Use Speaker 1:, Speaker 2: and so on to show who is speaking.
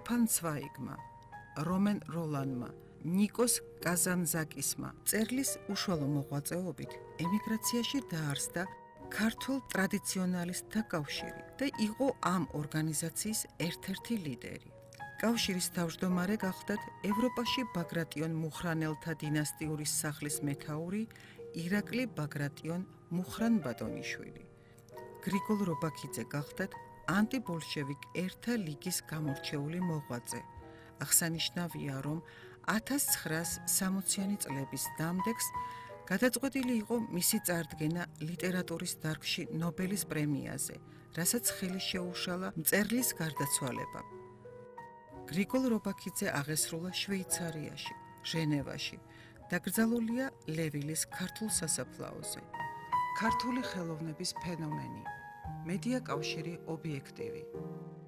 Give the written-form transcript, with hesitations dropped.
Speaker 1: სტეფან ცვაიგმა, რომენ როლანმა, ნიკოს კაზანძაკისმა წერლის უშუალო მოღვაწეობით ემიგრაციაში დაარსდა ქართულ ტრადიციონალისტთა კავშირი და იყო ამ ორგანიზაციის ერთ-ერთი ლიდერი. კავშირის თავმჯდომარე გახლდათ ევროპაში ბაგრატიონ მუხრანელთა დინასტიური სახლის მეთაური ირაკლი ბაგრატიონ მუხრან-ბატონიშვილი. გრიგოლ რობაქიძე გახლდათ ანტიბოლშევიკ ერთა ლიგის გამორჩეული მოღვაწე. აღსანიშნავია, რომ 1960-იანი წლების დამდეგს გადაწყვეტილი იყო მისი წარდგენა ლიტერატურის დარგში ნობელის პრემიაზე, რასაც ხელი შეუშალა მწერლის გარდაცვალებამ. გრიგოლ რობაქიძე აღესრულა შვეიცარიაში, ჟენევაში, დაკრძალულია ლევილის ქართულ სასაფლაოზე. ქართული ხელოვნების ფენომენი, მედია კავშირი ობიექტივი.